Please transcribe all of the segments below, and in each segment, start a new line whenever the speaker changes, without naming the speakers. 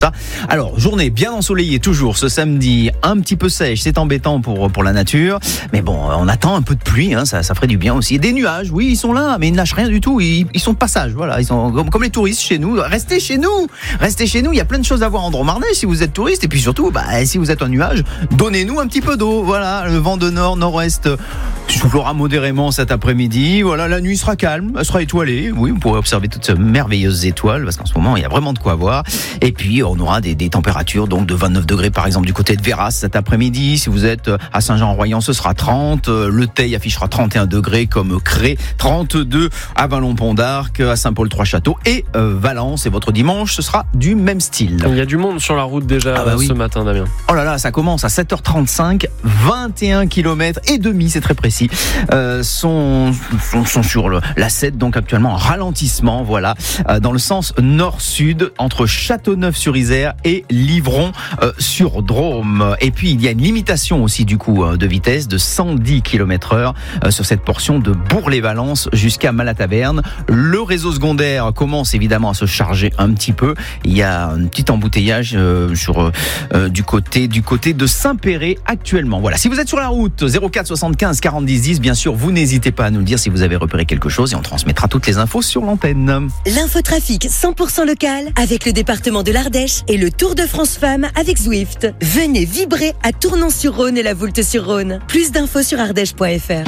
Alors, journée bien ensoleillée toujours ce samedi, un petit peu sèche, c'est embêtant pour la nature, mais bon, on attend un peu de pluie, hein, ça ferait du bien aussi. Et des nuages, oui, ils sont là, mais ils ne lâchent rien du tout, ils sont de passage, voilà, ils sont comme les touristes chez nous. Restez chez nous, il y a plein de choses à voir en Drôme-Ardèche si vous êtes touriste, et puis surtout, si vous êtes un nuage, donnez-nous un petit peu d'eau, voilà, le vent de nord-nord-ouest soufflera modérément cet après-midi, voilà, la nuit sera calme, elle sera étoilée, oui, vous pourrez observer toutes ces merveilleuses étoiles, parce qu'en ce moment, il y a vraiment de quoi voir, et puis on aura des températures donc de 29 degrés par exemple du côté de Véras cet après-midi. Si vous êtes à Saint-Jean-en-Royans, ce sera 30. Le Teil affichera 31 degrés comme Cré, 32 à Vallon-Pont d'Arc, à Saint-Paul-Trois-Châteaux et Valence. Et votre dimanche, ce sera du même style.
Il y a du monde sur la route déjà ce matin, Damien.
Oh là là, ça commence à 7h35, 21 km et demi, c'est très précis. Sont sur la 7, donc actuellement en ralentissement, voilà, dans le sens nord-sud entre Châteauneuf-sur-Isère et Livron-sur-Drôme. Et puis il y a une limitation aussi du coup de vitesse de 110 km/h sur cette portion de Bourg-les-Valences jusqu'à Malataverne. Le réseau secondaire commence évidemment à se charger un petit peu. Il y a un petit embouteillage du côté de Saint-Péret actuellement. Voilà. Si vous êtes sur la route 04 75 40 10 10, bien sûr, vous n'hésitez pas à nous le dire si vous avez repéré quelque chose et on transmettra toutes les infos sur l'antenne.
L'infotrafic 100% local avec le département de l'Ardèche et le Tour de France Femmes avec Zwift. Venez vibrer à Tournon-sur-Rhône et la Voulte-sur-Rhône. Plus d'infos sur ardèche.fr.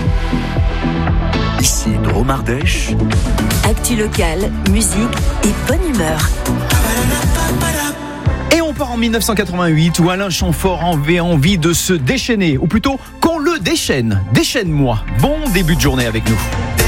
Ici Drôme-Ardèche.
Actu locale, musique et bonne humeur.
Et on part en 1988 où Alain Chamfort avait envie de se déchaîner, ou plutôt qu'on le déchaîne. Déchaîne-moi. Bon début de journée avec nous.